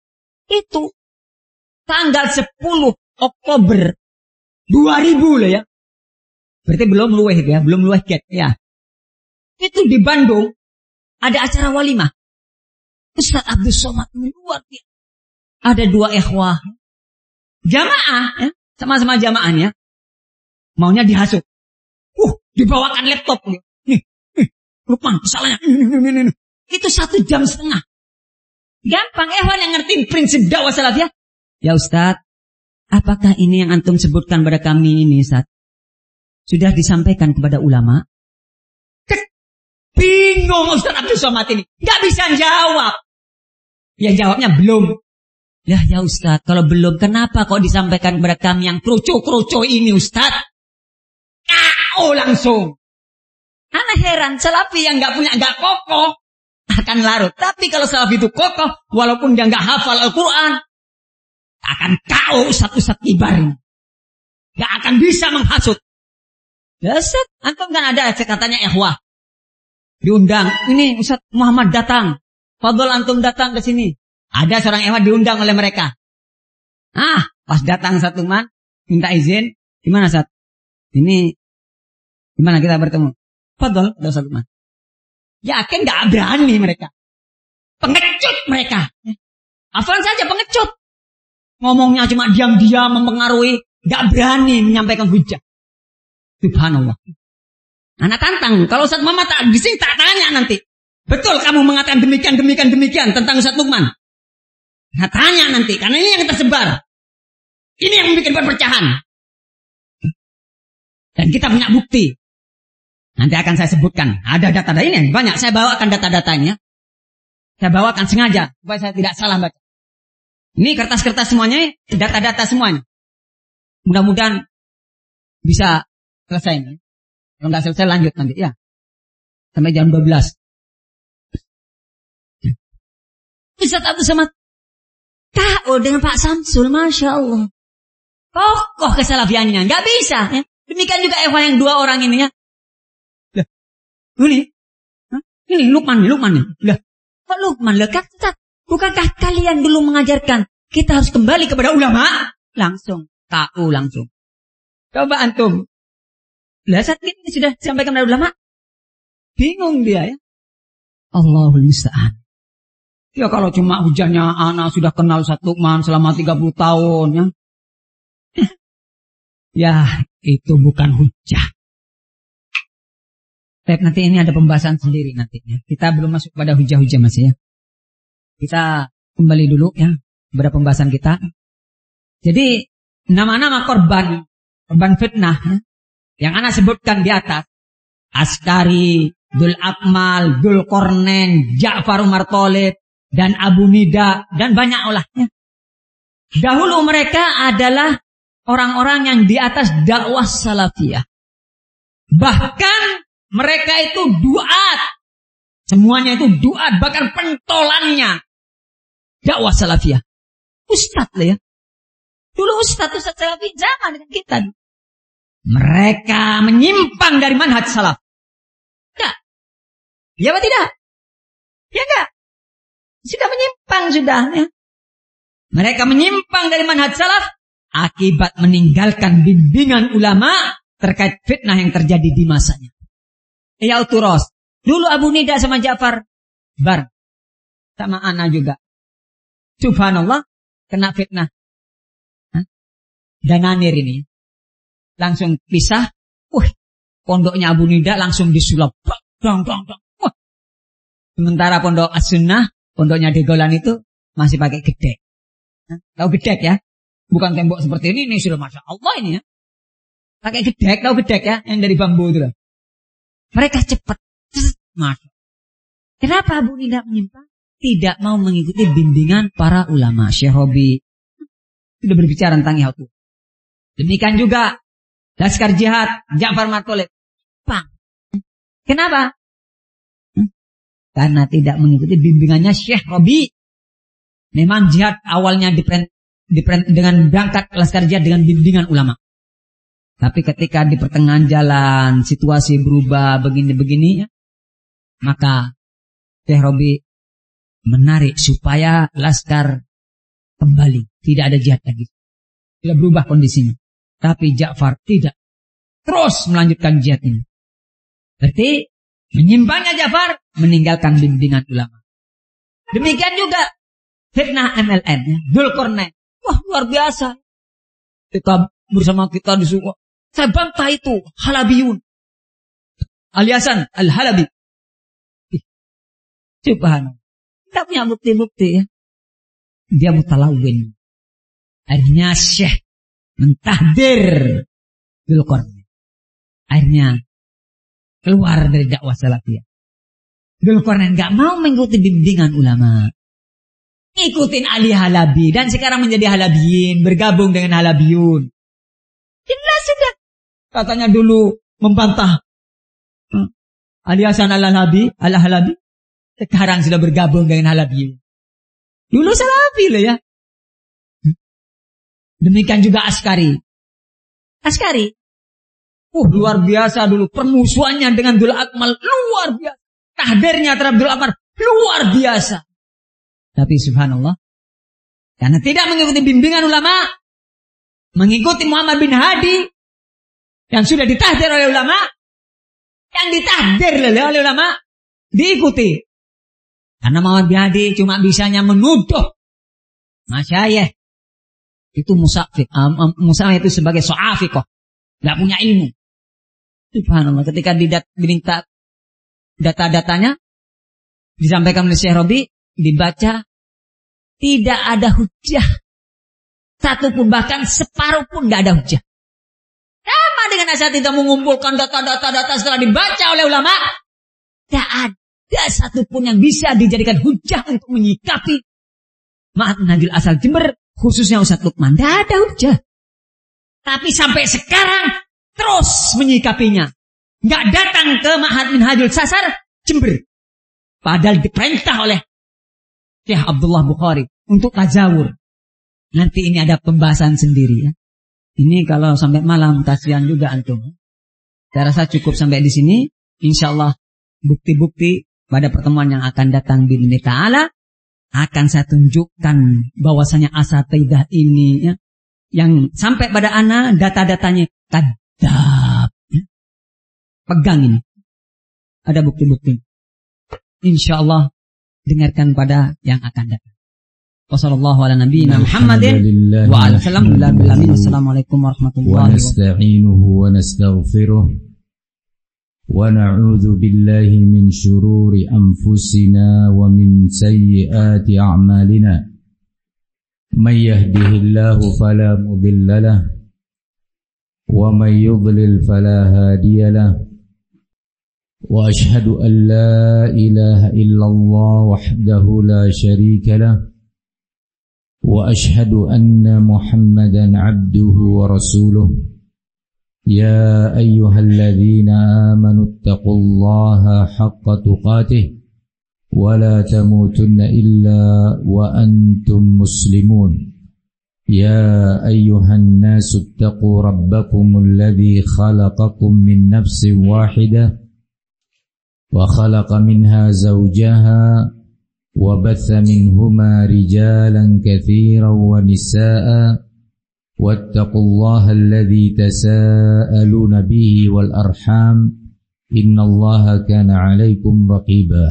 Itu. Tanggal sepuluh Oktober dua ribu loh ya. Berarti belum luweh ya. Belum luweh get ya. Itu di Bandung. Ada acara walimah. Ustaz Abdul Somad luar biasa. Ada dua ikhwah. Jamaah. Ya. Sama-sama jamaahnya. Maunya dihasut. Uh, dibawakan laptop. Nih, nih. Lukman, kesalahannya. Itu satu jam setengah. Gampang. Ikhwan yang ngerti prinsip dakwah salafiyah. Ya Ustaz. Apakah ini yang antum sebutkan pada kami ini Ustaz? Sudah disampaikan kepada ulama? Bingung Ustaz Abdul Somad ini. Gak bisa jawab. Ya jawabnya belum. Ya ya Ustaz. Kalau belum kenapa kok disampaikan kepada kami yang kerucu-kerucu ini Ustaz? K O langsung. Anak heran. Salafi yang gak punya, gak kokoh. Akan larut. Tapi kalau salafi itu kokoh. Walaupun dia gak hafal Al-Quran. Akan K O Ustaz-Ustaz kibar. Gak akan bisa menghasut. Ya Ustaz. Antum kan ada katanya ikhwah. Diundang, ini Ustaz Muhammad datang. Fadol antum datang ke sini. Ada seorang ikhwan diundang oleh mereka. Ah, pas datang Ustaz Lukman, minta izin. Gimana Ustaz? Ini, gimana kita bertemu? Fadol, Ustaz Lukman. Yakin gak berani mereka. Pengecut mereka. Afwan saja pengecut. Ngomongnya cuma diam-diam mempengaruhi. Gak berani menyampaikan hujah. Subhanallah. Anak tantang, kalau Ustaz Muhammad tak di sini tak tanya nanti. Betul kamu mengatakan demikian, demikian, demikian tentang Ustaz Lukman. Nah, tanya nanti, karena ini yang tersebar. Ini yang membuat perpecahan. Dan kita punya bukti. Nanti akan saya sebutkan. Ada data-data ini banyak. Saya bawakan data-datanya. Saya bawakan sengaja supaya saya tidak salah baca. Ini kertas-kertas semuanya, data-data semuanya. Mudah-mudahan bisa selesai. Kalau nggak selesai lanjut nanti ya. Sampai jam dua belas. Ustaz Abdul Somad K O dengan Pak Samsul. Masya Allah. Kokoh kesalafiannya. Nggak bisa ya. Demikian juga ikhwan yang dua orang ini ya. Lah. Ini. Hah? Ini Lukman nih. Lukman nih. Lah. Pak Lukman. Lah. Ustaz. Bukankah kalian dulu mengajarkan kita harus kembali kepada ulama? Langsung. K O langsung. Coba antum. Lah saat ini sudah disampaikan oleh ulama. Bingung dia ya. Allahul musta'an. Ya kalau cuma hujannya anak sudah kenal Ustaz Lukman selama tiga puluh tahun ya. Ya itu bukan hujah. Baik, nanti ini ada pembahasan sendiri nantinya. Kita belum masuk pada hujah-hujah masih ya. Kita kembali dulu ya pada pembahasan kita. Jadi nama-nama korban, korban fitnah ya, yang anak sebutkan di atas. Askari, Dul Akmal, Dul Kornen, Ja'far Umar Thalib, dan Abu Nida, dan banyak olahnya. Dahulu mereka adalah orang-orang yang di atas dakwah salafiyah. Bahkan mereka itu duat. Semuanya itu duat, bahkan pentolannya dakwah salafiyah. Ustadz lah ya. Dulu ustadz, ustadz salafi zaman dengan kita. Mereka menyimpang dari manhaj salaf. Enggak. Ya apa tidak? Ya enggak. Sudah menyimpang sudah ya. Mereka menyimpang dari manhaj salaf akibat meninggalkan bimbingan ulama terkait fitnah yang terjadi di masanya. Ya uturos. Dulu Abu Nida sama Ja'far bar sama Ana juga. Subhanallah kena fitnah. Hah? Dananir ini langsung pisah. Wah, pondoknya Abu Nida langsung disulap. Dong, dong, dong. Wah. Sementara pondok As-Sunnah, pondoknya Degolan itu masih pakai gedek. Hah? Tahu gedek ya? Bukan tembok seperti ini, ini sudah Masya Allah ini ya. Pakai gedek, tahu gedek ya? Yang dari bambu itu loh. Mereka cepat. Masya. Kenapa Abu Nida menyimpang? Tidak mau mengikuti bimbingan para ulama. Syekh Robi sudah berbicara tentang itu. Demikian juga Laskar Jihad, Ja'far Umar Thalib. Pang. Kenapa? Hmm? Karena tidak mengikuti bimbingannya Syekh Robi. Memang jihad awalnya diperent, diperent, dengan berangkat Laskar Jihad dengan bimbingan ulama. Tapi ketika di pertengahan jalan situasi berubah begini-begini ya, maka Syekh Robi menarik supaya Laskar kembali. Tidak ada jihad lagi. Tidak berubah kondisinya. Tapi Ja'far tidak. Terus melanjutkan jihad ini. Berarti menyimpangnya Ja'far meninggalkan bimbingan ulama. Demikian juga fitnah M L N. Ya. Dzulqarnain. Wah luar biasa. Kita bersama kita disuruh. Saya bantah itu. Halabiyun. Aliasan Al-Halabi. Subhanallah. Tidak punya bukti-bukti ya. Dia mutalawin. Akhirnya Syekh mentahdir Dzulqarnain. Akhirnya keluar dari dakwah salafiyah. Dzulqarnain gak mau mengikuti bimbingan ulama. Ikutin Ali Halabi. Dan sekarang menjadi Halabiyin. Bergabung dengan Halabiyun. Jelas sudah. Katanya dulu membantah hmm. Ali Hasan Al-Halabi. Al-Halabi. Sekarang sudah bergabung dengan Halabiyun. Dulu Salafi loh ya. Demikian juga Askari. Askari. Uh, luar biasa dulu. Permusuhannya dengan Dul Akmal. Luar biasa. Tahdirnya terhadap Dul Akmal. Luar biasa. Tapi subhanallah. Karena tidak mengikuti bimbingan ulama. Mengikuti Muhammad bin Hadi. Yang sudah ditahdir oleh ulama. Yang ditahdir oleh ulama. Diikuti. Karena Muhammad bin Hadi cuma bisanya menuduh masyayikh. Itu musafik. Um, um, musafik itu sebagai so'afikoh. Gak punya ilmu. Subhanallah. Ketika diminta data-datanya. Disampaikan oleh Syekh Robi. Dibaca. Tidak ada hujah. Satu pun bahkan separuh pun gak ada hujah. Sama dengan asal tidak mengumpulkan data-data-data setelah dibaca oleh ulama. Tidak ada satu pun yang bisa dijadikan hujah untuk menyikapi Ma'had Minhajul Asal Jember. Khususnya Ustaz Lukman. Tidak ada hujah. Tapi sampai sekarang terus menyikapinya. Nggak datang ke Ma'had Minhajul Sasar Jember. Padahal diperintah oleh Syekh Abdullah Bukhari untuk tajawur. Nanti ini ada pembahasan sendiri ya. Ini kalau sampai malam kasihan juga antum. Saya rasa cukup sampai di sini. Insyaallah bukti-bukti pada pertemuan yang akan datang bi'idznillah ta'ala akan saya tunjukkan bahwasanya asatidzah ini ya, yang sampai pada ana data-datanya kadzab ya. pegang ini. Ada bukti-bukti. Insya Allah dengarkan pada yang akan datang. Wassallallahu ala nabiyyina Muhammadin wa ala alihi. Assalamualaikum warahmatullahi wabarakatuh. Wa nasta'inuhu wa nastaghfiruh wa na'udzu billahi min syururi anfusina wa min sayyiati a'malina. May yahdihillahu fala mudilla lahu wa may yudlil fala hadiya lahu. Wa ashhadu an la ilaha illallah wahdahu la syarika lah. Wa ashhadu anna Muhammadan abduhu wa rasuluh. Ya ayyuhalladzina amanu taqullaha haqqa tuqatih wa la tamutunna illa wa antum muslimun. Ya ayyuhan nasu taqu rabbakumul ladzi khalaqakum min nafsin wahidah وخلق منها زوجها وبث منهما رجالا كثيرا ونساء واتقوا الله الذي تساءلون به والأرحام إن الله كان عليكم رقيبا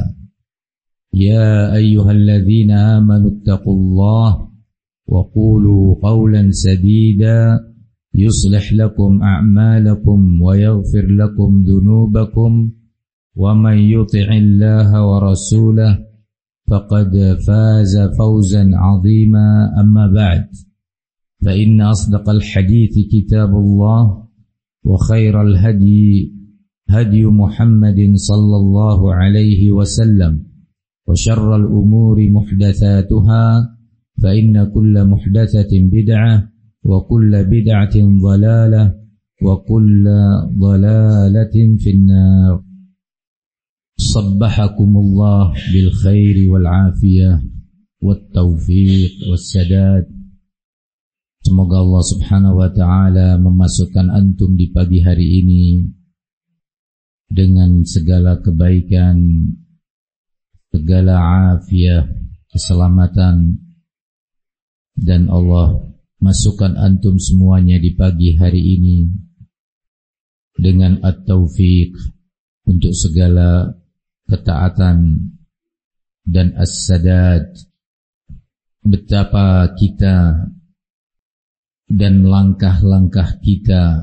يا أيها الذين آمنوا اتقوا الله وقولوا قولا سديدا يصلح لكم أعمالكم ويغفر لكم ذنوبكم ومن يطع الله ورسوله فقد فاز فوزا عظيما. أما بعد فإن أصدق الحديث كتاب الله وخير الهدي هدي محمد صلى الله عليه وسلم وشر الأمور محدثاتها فإن كل محدثة بدعة وكل بدعة ضلالة وكل ضلالة في النار. Sabbahakumullah bil khairi wal afiyah wat taufiq was sadad. Semoga Allah Subhanahu wa taala memasukkan antum di pagi hari ini dengan segala kebaikan, segala afiah, keselamatan, dan Allah masukkan antum semuanya di pagi hari ini dengan at-taufiq untuk segala ketaatan dan as-sadad. Betapa kita dan langkah-langkah kita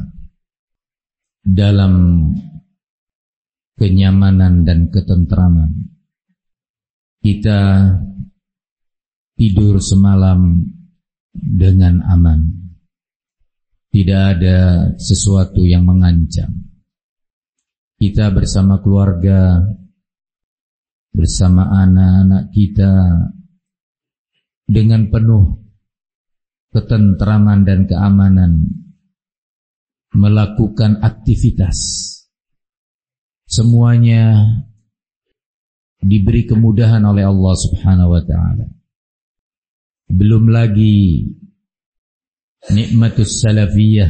dalam kenyamanan dan ketentraman. Kita tidur semalam dengan aman. Tidak ada sesuatu yang mengancam. Kita bersama keluarga, bersama anak-anak kita dengan penuh ketentraman dan keamanan melakukan aktivitas. Semuanya diberi kemudahan oleh Allah Subhanahu wa taala. Belum lagi nikmatus salafiyah,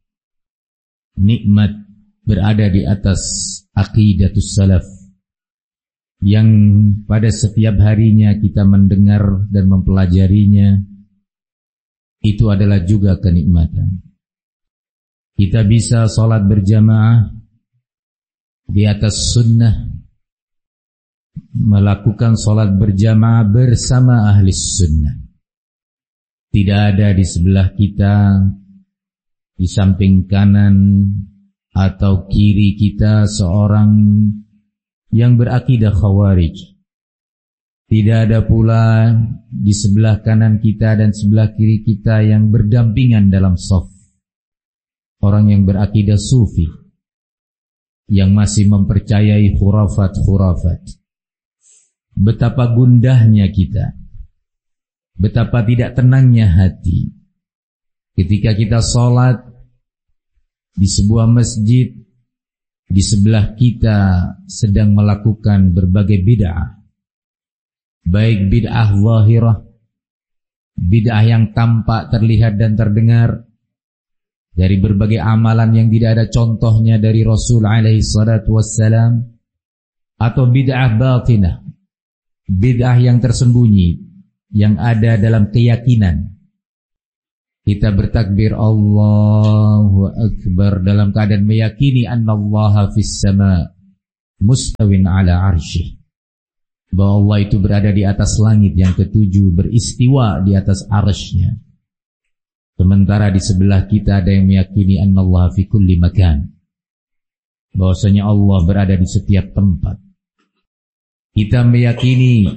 nikmat berada di atas aqidatus salaf, yang pada setiap harinya kita mendengar dan mempelajarinya. Itu adalah juga kenikmatan. Kita bisa sholat berjamaah di atas sunnah, melakukan sholat berjamaah bersama ahli sunnah. Tidak ada di sebelah kita, di samping kanan atau kiri kita seorang yang berakidah khawarij. Tidak ada pula di sebelah kanan kita dan sebelah kiri kita yang berdampingan dalam shaf orang yang berakidah sufi, yang masih mempercayai khurafat-khurafat. Betapa gundahnya kita, betapa tidak tenangnya hati ketika kita sholat di sebuah masjid, di sebelah kita sedang melakukan berbagai bid'ah, baik bid'ah zahirah, bid'ah yang tampak, terlihat dan terdengar dari berbagai amalan yang tidak ada contohnya dari Rasul alaihi salatu wassalam, atau bid'ah batinah, bid'ah yang tersembunyi, yang ada dalam keyakinan, Kita bertakbir Allahu Akbar dalam keadaan meyakini annallaha fis sama mustawin ala arsyih, bahwa Allah itu berada di atas langit yang ketujuh, beristiwa di atas arsy-Nya. Sementara di sebelah kita ada yang meyakini annallaha fi kulli makan, bahwasanya Allah berada di setiap tempat. Kita meyakini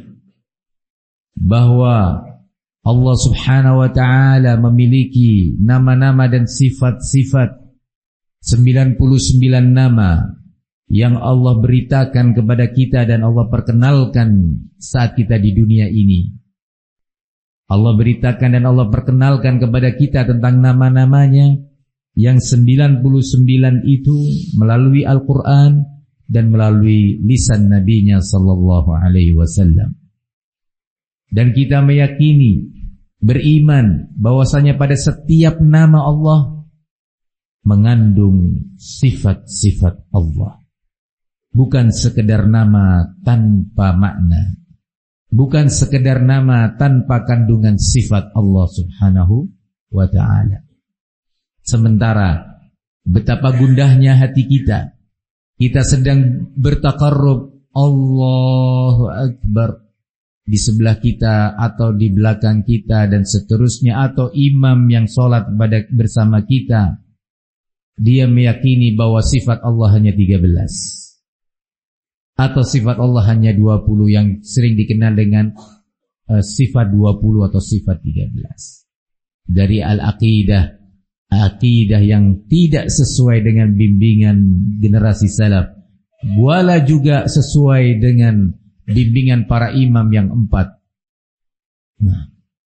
bahwa Allah subhanahu wa ta'ala memiliki nama-nama dan sifat-sifat, sembilan puluh sembilan nama yang Allah beritakan kepada kita dan Allah perkenalkan saat kita di dunia ini. Allah beritakan dan Allah perkenalkan kepada kita tentang nama-namanya yang sembilan puluh sembilan itu melalui Al-Quran dan melalui lisan Nabi-Nya sallallahu alaihi wasallam. Dan kita meyakini, beriman bahwasanya pada setiap nama Allah mengandung sifat-sifat Allah. Bukan sekedar nama tanpa makna, bukan sekedar nama tanpa kandungan sifat Allah subhanahu wa ta'ala. Sementara betapa gundahnya hati kita, kita sedang bertaqarrub Allahu Akbar di sebelah kita atau di belakang kita dan seterusnya, atau imam yang sholat pada bersama kita, dia meyakini bahwa sifat Allah hanya tiga belas atau sifat Allah hanya dua puluh, yang sering dikenal dengan uh, sifat dua puluh atau sifat tiga belas. Dari al-aqidah, aqidah yang tidak sesuai dengan bimbingan generasi salaf, wala juga sesuai dengan bimbingan para imam yang empat. Nah,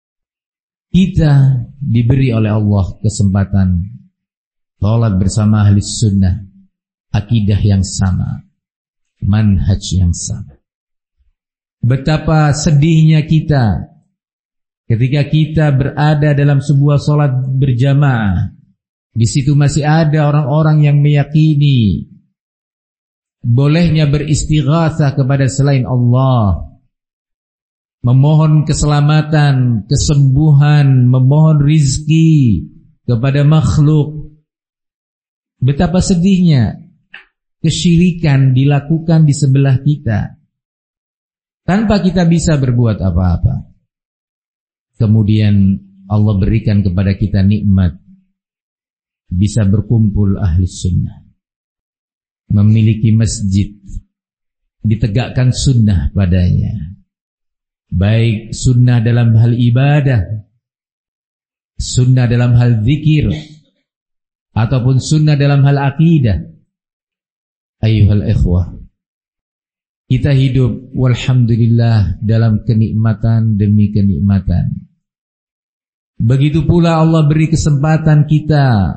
kita diberi oleh Allah kesempatan sholat bersama ahli sunnah, akidah yang sama, manhaj yang sama. Betapa sedihnya kita ketika kita berada dalam sebuah sholat berjamaah, di situ masih ada orang-orang yang meyakini bolehnya beristighatsah kepada selain Allah, memohon keselamatan, kesembuhan, memohon rizki kepada makhluk. Betapa sedihnya kesyirikan dilakukan di sebelah kita tanpa kita bisa berbuat apa-apa. Kemudian Allah berikan kepada kita nikmat bisa berkumpul ahli sunnah, memiliki masjid, ditegakkan sunnah padanya, baik sunnah dalam hal ibadah, sunnah dalam hal zikir, ataupun sunnah dalam hal akidah. Ayyuhal ikhwah, kita hidup walhamdulillah dalam kenikmatan demi kenikmatan. Begitu pula Allah beri kesempatan kita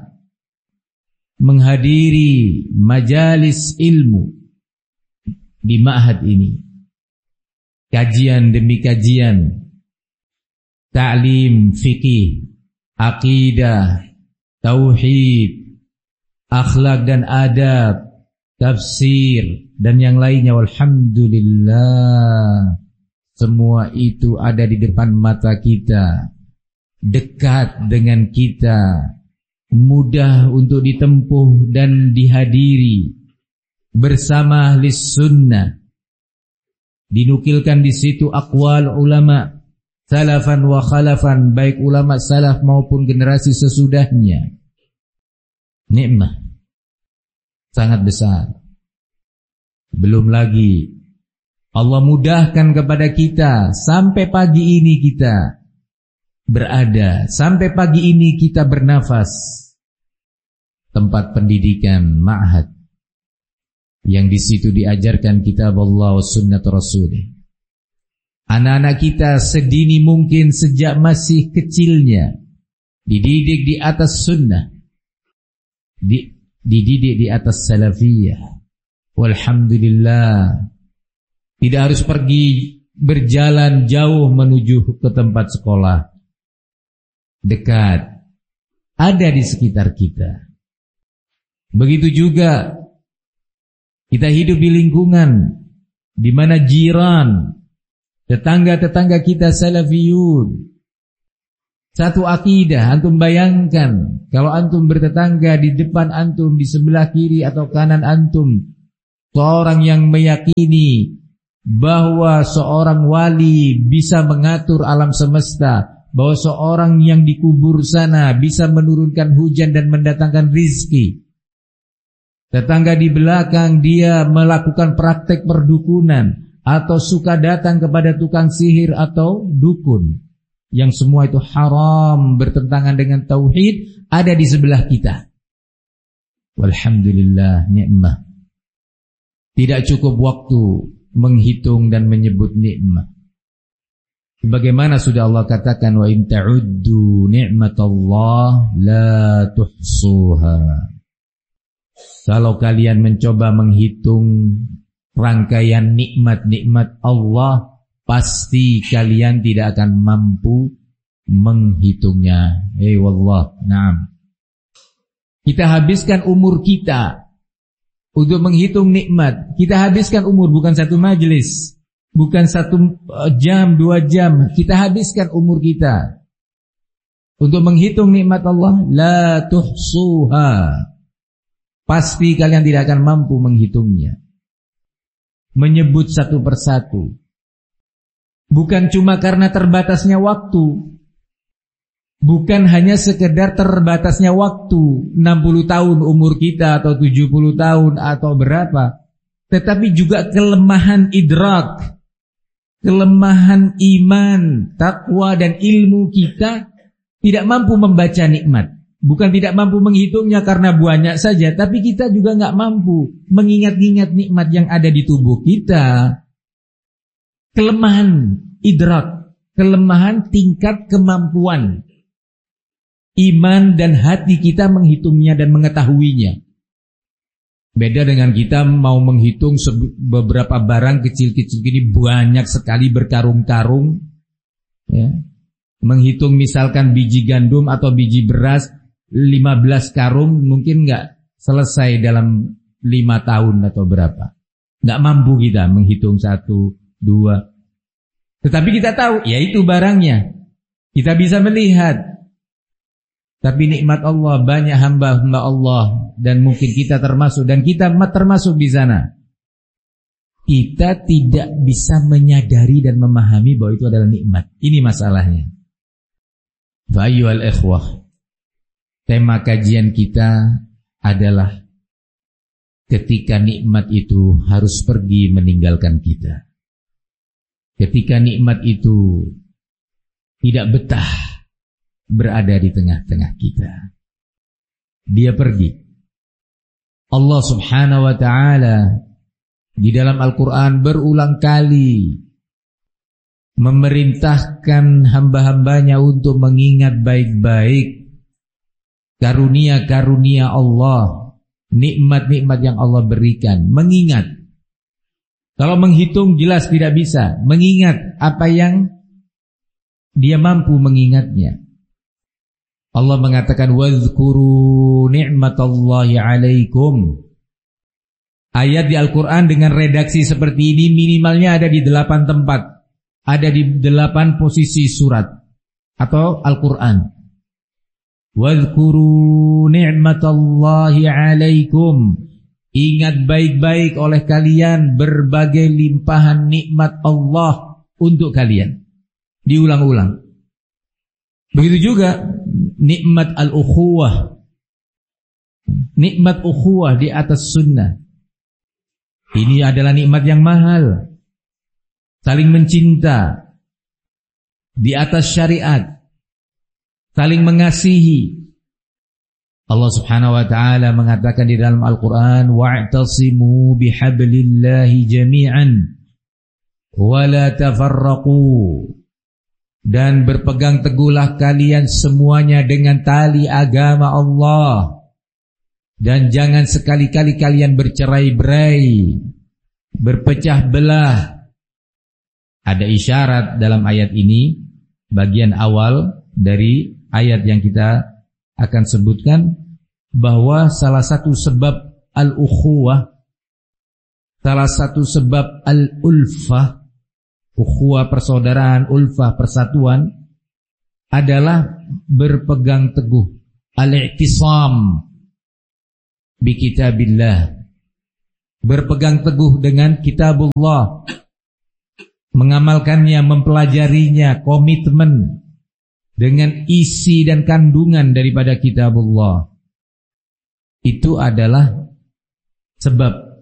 menghadiri majalis ilmu di ma'had ini, kajian demi kajian, ta'lim fikih, akidah, tauhid, akhlak dan adab, tafsir dan yang lainnya. Walhamdulillah, semua itu ada di depan mata kita, dekat dengan kita, mudah untuk ditempuh dan dihadiri bersama ahli sunnah. Dinukilkan di situ aqwal ulama salafan wa khalafan, baik ulama salaf maupun generasi sesudahnya. Nikmat sangat besar. Belum lagi Allah mudahkan kepada kita sampai pagi ini kita berada, sampai pagi ini kita bernafas. Tempat pendidikan ma'had yang di situ diajarkan kitab Allah wa sunnah Rasulih. Anak-anak kita sedini mungkin sejak masih kecilnya dididik di atas sunnah, di, dididik di atas salafiyah. Walhamdulillah, tidak harus pergi berjalan jauh menuju ke tempat sekolah, dekat, ada di sekitar kita. Begitu juga kita hidup di lingkungan di mana jiran, tetangga-tetangga kita salafiyun, Satu akidah. Antum bayangkan kalau antum bertetangga di depan antum, di sebelah kiri atau kanan antum, seorang yang meyakini bahwa seorang wali bisa mengatur alam semesta, bahwa seorang yang dikubur sana bisa menurunkan hujan dan mendatangkan rizki. Tetangga di belakang dia melakukan praktek perdukunan atau suka datang kepada tukang sihir atau dukun, yang semua itu haram, bertentangan dengan tauhid, ada di sebelah kita. Walhamdulillah, nikmah. Tidak cukup waktu menghitung dan menyebut nikmah. Sebagaimana sudah Allah katakan, wa in ta'uddu ni'matallah la tuhsuha. Kalau kalian mencoba menghitung rangkaian nikmat-nikmat Allah, pasti kalian tidak akan mampu menghitungnya. Eh wallah, na'am. Kita habiskan umur kita untuk menghitung nikmat. Kita habiskan umur, bukan satu majelis, bukan satu jam, dua jam. Kita habiskan umur kita untuk menghitung nikmat Allah. La tuhsuha. Pasti kalian tidak akan mampu menghitungnya. Menyebut satu persatu. Bukan cuma karena terbatasnya waktu. Bukan hanya sekedar terbatasnya waktu, enam puluh tahun umur kita atau tujuh puluh tahun atau berapa. Tetapi juga kelemahan idrak, kelemahan iman, takwa dan ilmu kita tidak mampu membaca nikmat. Bukan tidak mampu menghitungnya karena banyak saja, tapi kita juga nggak mampu mengingat-ingat nikmat yang ada di tubuh kita. Kelemahan idrak, kelemahan tingkat kemampuan iman dan hati kita menghitungnya dan mengetahuinya. Beda dengan kita mau menghitung beberapa barang kecil-kecil ini banyak sekali berkarung-karung, ya. Menghitung misalkan biji gandum atau biji beras lima belas karung mungkin nggak selesai dalam lima tahun atau berapa. Nggak mampu kita menghitung satu, dua. Tetapi kita tahu, ya itu barangnya. Kita bisa melihat. Tapi nikmat Allah, banyak hamba-hamba Allah, dan mungkin kita termasuk, dan kita termasuk di sana. Kita tidak bisa menyadari dan memahami bahwa itu adalah nikmat. Ini masalahnya. Fa ayyuhal ikhwah, tema kajian kita adalah ketika nikmat itu harus pergi meninggalkan kita. Ketika nikmat itu tidak betah berada di tengah-tengah kita, dia pergi. Allah subhanahu wa ta'ala di dalam Al-Quran berulang kali memerintahkan hamba-hambanya untuk mengingat baik-baik karunia-karunia Allah, nikmat-nikmat yang Allah berikan. Mengingat. Kalau menghitung jelas tidak bisa. Mengingat apa yang dia mampu mengingatnya. Allah mengatakan wadhkuru ni'matallahi alaikum. Ayat di Al-Quran dengan redaksi seperti ini minimalnya ada di delapan tempat. Ada di delapan posisi surat atau Al-Quran. Wadhkuru ni'matallahi alaikum. Ingat baik-baik oleh kalian berbagai limpahan nikmat Allah untuk kalian. Diulang-ulang. Begitu juga nikmat al-ukhuwah. Nikmat ukhuwah di atas sunnah. Ini adalah nikmat yang mahal. Saling mencinta di atas syariat. Saling mengasihi. Allah subhanahu wa ta'ala mengatakan di dalam Al-Quran, wa'tasimu bihablillahi jami'an wa la tafarraqu. Dan berpegang teguhlah kalian semuanya dengan tali agama Allah. Dan jangan sekali-kali kalian bercerai-berai, berpecah belah. Ada isyarat dalam ayat ini, bagian awal dari ayat yang kita akan sebutkan, bahwa salah satu sebab al-ukhuwah, salah satu sebab al-ulfah, ukhuwah persaudaraan, ulfah persatuan, adalah berpegang teguh, al-i'tisam bi kitabillah, berpegang teguh dengan kitabullah, mengamalkannya, mempelajarinya, komitmen dengan isi dan kandungan daripada kitabullah. Itu adalah sebab